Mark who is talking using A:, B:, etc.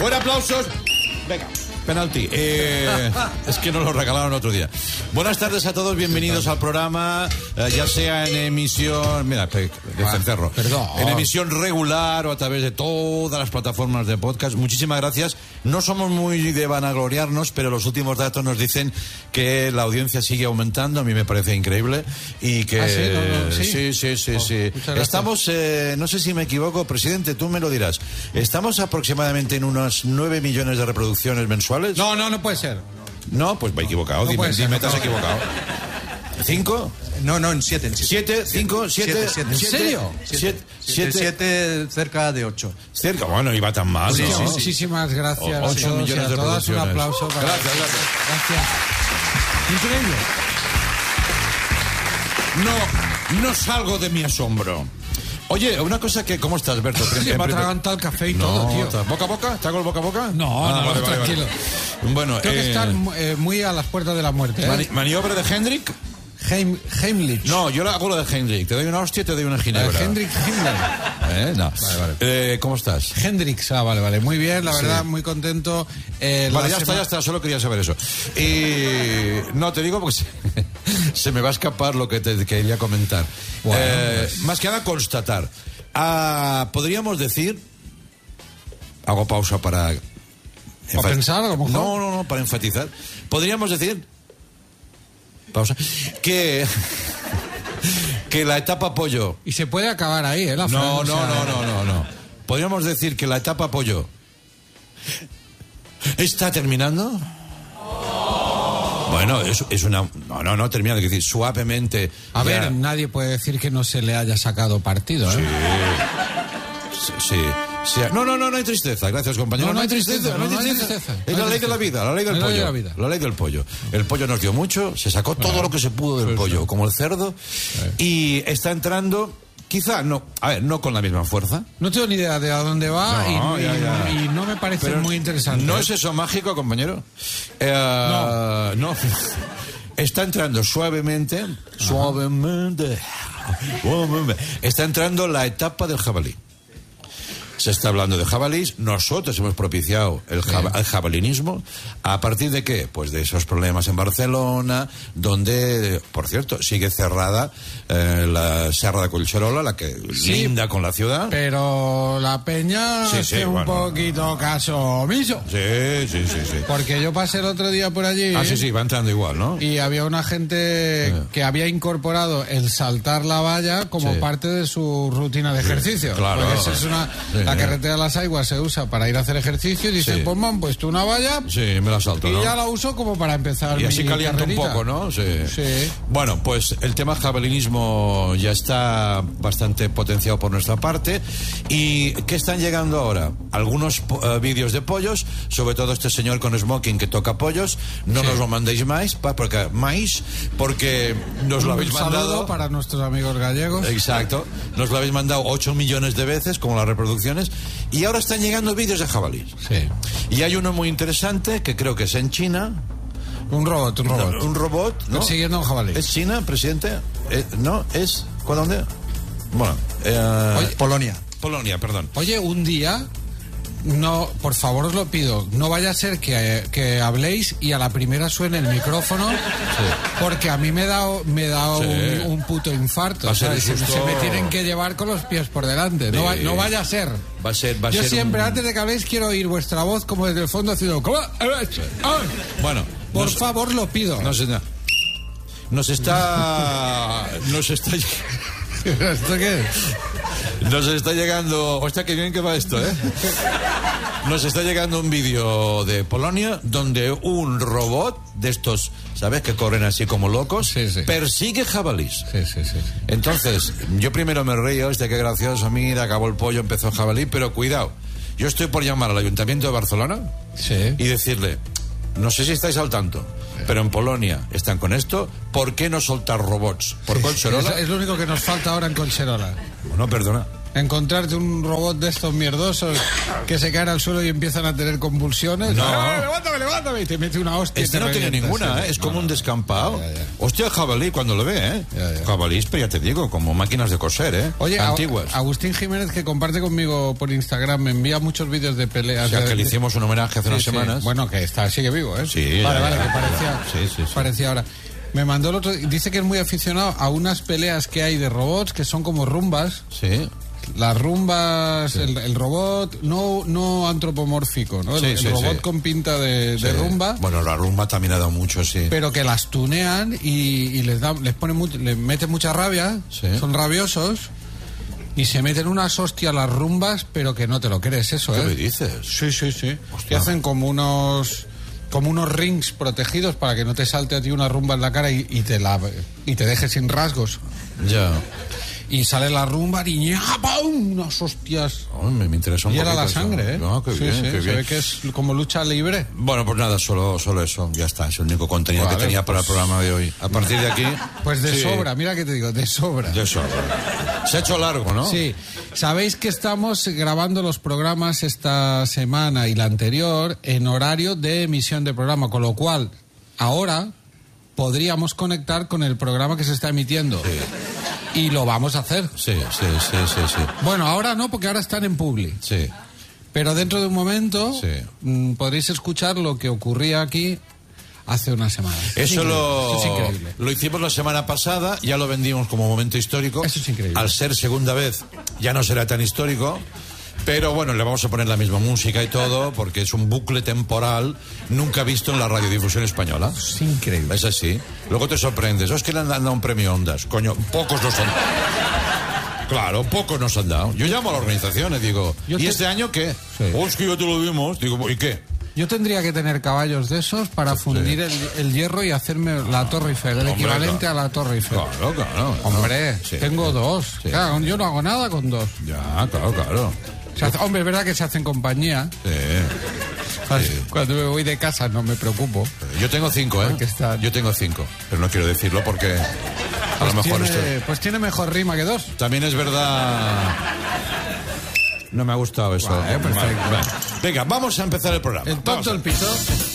A: Fuera aplausos. Venga. Penalti. Es que nos lo regalaron otro día. Buenas tardes a todos, bienvenidos al programa, ya sea en emisión... Mira, de cencerro.
B: Perdón.
A: En emisión regular o a través de todas las plataformas de podcast. Muchísimas gracias. No somos muy de vanagloriarnos, pero los últimos datos nos dicen que la audiencia sigue aumentando. A mí me parece increíble. Y que... Sí. Estamos, no sé si me equivoco, presidente, tú me lo dirás. Estamos aproximadamente en unos 9 millones de reproducciones mensuales.
B: No puede ser.
A: No, pues me he equivocado.
B: No
A: Dime, te has equivocado. ¿5?
C: No, en 7.
A: ¿7? ¿5? ¿7?
B: ¿En serio?
C: 7 cerca de 8.
A: Cerca, bueno, iba tan mal.
B: Sí,
A: ¿no?
B: Muchísimas gracias.
A: 8 millones de
B: todas. Un
A: reproducciones.
B: aplauso.
A: Gracias.
B: Increíble.
A: No salgo de mi asombro. Oye, una cosa que... ¿Cómo estás, Berto?
B: Se me ha atragantado el café y todo, tío.
A: ¿Boca a boca? ¿Te hago el boca a boca?
B: No,
A: vale,
B: tranquilo.
A: Vale. Bueno,
B: tengo que estar muy a las puertas de la muerte.
A: ¿Maniobra de Hendrik?
B: Heimlich.
A: No, yo hago lo de Hendrik. Te doy una hostia y te doy una ginebra.
B: Hendrik Himmler.
A: No.
B: Vale.
A: ¿Cómo estás?
B: Hendrix, vale. Muy bien, la verdad, muy contento.
A: Vale, ya está, solo quería saber eso. Y no, te digo porque se me va a escapar lo que te quería comentar. Bueno, más que nada constatar. Podríamos decir... Hago pausa para...
B: ¿O pensar a lo mejor?
A: No, para enfatizar. Podríamos decir... Pausa. Que la etapa pollo...
B: Y se puede acabar ahí, ¿eh?
A: No. Podríamos decir que la etapa pollo... ¿Está terminando? Bueno, es una... No, termina de decir suavemente...
B: A ver, nadie puede decir que no se le haya sacado partido, ¿eh?
A: Sí. No hay tristeza, gracias, compañero. No hay tristeza. Es la ley de la vida, la ley del pollo. La ley del pollo. El pollo nos dio mucho, se sacó todo lo que se pudo del pollo, como el cerdo, y está entrando... Quizá no, no con la misma fuerza.
B: No tengo ni idea de a dónde va y no me parece muy interesante.
A: ¿No es eso mágico, compañero? No. Está entrando suavemente. Está entrando la etapa del jabalí. Se está hablando de jabalís. Nosotros hemos propiciado el jabalinismo. ¿A partir de qué? Pues de esos problemas en Barcelona, donde, por cierto, sigue cerrada la Serra de Collserola, la que linda con la ciudad.
B: Pero la peña hace un poquito caso omiso.
A: Sí.
B: Porque yo pasé el otro día por allí.
A: Sí, va entrando igual, ¿no?
B: Y había una gente que había incorporado el saltar la valla como parte de su rutina de ejercicio.
A: Claro.
B: Porque esa es la carretera de las Aguas se usa para ir a hacer ejercicio y dicen, pues me han puesto una valla.
A: Sí, me la salto,
B: y
A: ¿no?
B: ya la uso como para empezar.
A: Y así calienta
B: carrerita.
A: un poco, ¿no? Sí.
B: Sí.
A: Bueno, pues el tema jabalinismo ya está bastante potenciado por nuestra parte. ¿Y qué están llegando ahora? Algunos vídeos de pollos, sobre todo este señor con smoking que toca pollos. No nos lo mandéis más, porque nos lo habéis mandado.
B: Un saludo para nuestros amigos gallegos.
A: Exacto. Nos lo habéis mandado 8 millones de veces, como las reproducciones. Y ahora están llegando vídeos de jabalíes.
B: Sí.
A: Y hay uno muy interesante que creo que es en China.
B: Un robot,
A: ¿no?
B: Siguiendo un jabalí.
A: ¿Es China, presidente? ¿No? ¿Es? ¿Dónde? Bueno, Polonia, perdón.
B: Oye, un día... No, por favor os lo pido, no vaya a ser que habléis y a la primera suene el micrófono, porque a mí me da un puto infarto. Se me tienen que llevar con los pies por delante. No vaya a ser.
A: Va a ser
B: Yo siempre, antes de que habléis, quiero oír vuestra voz como desde el fondo haciendo...
A: Bueno,
B: por favor, lo pido.
A: Nos está...
B: ¿Esto qué es?
A: Nos está llegando... Hostia, qué bien que va esto, ¿eh? Nos está llegando un vídeo de Polonia donde un robot de estos, ¿sabes? Que corren así como locos, persigue jabalís.
B: Sí.
A: Entonces, yo primero me reí, hostia, qué gracioso, mira, acabó el pollo, empezó el jabalí, pero cuidado, yo estoy por llamar al Ayuntamiento de Barcelona y decirle, no sé si estáis al tanto, pero en Polonia están con esto, ¿por qué no soltar robots por Collserola?
B: Es lo único que nos falta ahora en Collserola.
A: Bueno, perdona,
B: Encontrarte un robot de estos mierdosos que se caen al suelo y empiezan a tener convulsiones.
A: No.
B: Levántame. Y te mete una hostia.
A: Este no tiene ninguna, Es como un descampado.
B: Ya.
A: Hostia, el jabalí cuando lo ve,
B: Ya.
A: Jabalís, pero ya te digo, como máquinas de coser,
B: Oye,
A: antiguas.
B: Agustín Jiménez, que comparte conmigo por Instagram, me envía muchos vídeos de peleas.
A: O sea, que le hicimos un homenaje hace unas semanas.
B: Bueno, que sigue vivo, ¿eh?
A: Sí,
B: vale,
A: ya.
B: que parecía,
A: Sí.
B: parecía ahora. Me mandó el otro, dice que es muy aficionado a unas peleas que hay de robots que son como rumbas.
A: Sí.
B: Las rumbas, el robot no antropomórfico, ¿no? El robot con pinta de rumba.
A: Bueno, la rumba también ha dado mucho, sí.
B: Pero que las tunean y les meten mucha rabia,
A: Sí.
B: son rabiosos y se meten unas hostias las rumbas, pero que no te lo crees eso,
A: ¿Qué
B: ¿eh?
A: me dices?
B: Sí.
A: Hostia.
B: Y hacen como unos rings protegidos para que no te salte a ti una rumba en la cara y te deje sin rasgos.
A: Ya.
B: Y sale la rumba y ¡pum! Unas hostias.
A: Oh, me interesa un
B: Y era
A: poquito
B: la
A: eso.
B: sangre, ¿eh?
A: No, qué bien, qué
B: se
A: bien.
B: ve que es como lucha libre.
A: Bueno, pues nada, solo eso, ya está, es el único contenido
B: Vale,
A: que tenía para el programa de hoy. A partir de aquí...
B: Pues de
A: sí,
B: sobra, mira que te digo, de sobra.
A: De sobra. Se ha hecho largo, ¿no?
B: Sí, sabéis que estamos grabando los programas esta semana y la anterior en horario de emisión de programa, con lo cual ahora podríamos conectar con el programa que se está emitiendo.
A: Sí.
B: Y lo vamos a hacer.
A: Sí.
B: Bueno, ahora no, porque ahora están en Publi.
A: Sí.
B: Pero dentro de un momento
A: Sí.
B: podréis escuchar lo que ocurría aquí hace unas semanas.
A: Eso
B: es increíble.
A: lo hicimos la semana pasada, ya lo vendimos como momento histórico.
B: Eso es increíble.
A: Al ser segunda vez, ya no será tan histórico. Pero bueno, le vamos a poner la misma música y todo, porque es un bucle temporal nunca visto en la radiodifusión española.
B: Es increíble.
A: Es así. Luego te sorprendes. Es que le han dado un premio Ondas. Coño, pocos nos han dado. Claro, pocos nos han dado. Yo llamo a la organización y digo, ¿y este año qué?
B: Sí.
A: Oh, es que yo te lo dimos. Digo, ¿y qué?
B: Yo tendría que tener caballos de esos para fundir el hierro y hacerme la Torre Eiffel, el equivalente a la Torre Eiffel.
A: Claro.
B: Hombre,
A: Sí.
B: tengo dos.
A: Sí.
B: Claro, yo no hago nada con dos.
A: Ya, claro.
B: Hombre, es verdad que se hacen compañía.
A: Sí.
B: Cuando me voy de casa no me preocupo.
A: Yo tengo 5, ¿eh?
B: Porque está-
A: Yo tengo 5. Pero no quiero decirlo porque a lo mejor esto...
B: Tiene mejor rima que dos.
A: También es verdad... No me ha gustado eso.
B: Vale, perfecto.
A: Vale. Venga, vamos a empezar el programa.
B: El tonto,
A: Vamos a-
B: el pito.